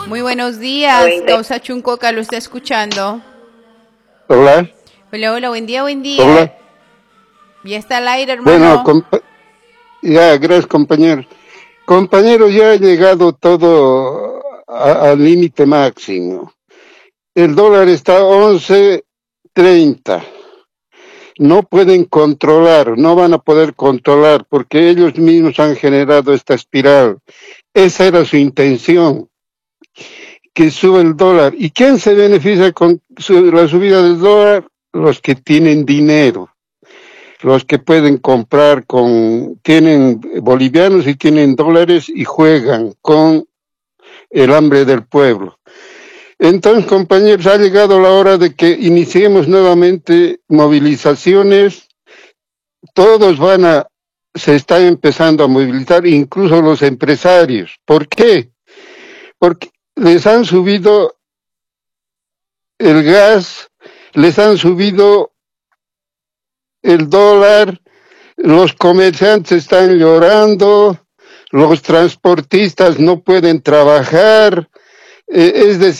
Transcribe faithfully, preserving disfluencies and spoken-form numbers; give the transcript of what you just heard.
Muy buenos días, Causa Chuncoca, lo está escuchando. Hola. Hola, hola, buen día, buen día. Hola. Ya está al aire, hermano. Bueno, compa ya, gracias, compañero. Compañero, ya ha llegado todo a- al límite máximo. El dólar está a once treinta. No pueden controlar, no van a poder controlar, porque ellos mismos han generado esta espiral. Esa era su intención, que sube el dólar. ¿Y quién se beneficia con su- la subida del dólar? Los que tienen dinero, los que pueden comprar con, tienen bolivianos y tienen dólares y juegan con el hambre del pueblo. Entonces, compañeros, ha llegado la hora de que iniciemos nuevamente movilizaciones. Todos van a, se están empezando a movilizar, incluso los empresarios. ¿Por qué? Porque les han subido el gas, les han subido el dólar, los comerciantes están llorando, los transportistas no pueden trabajar, eh, es decir,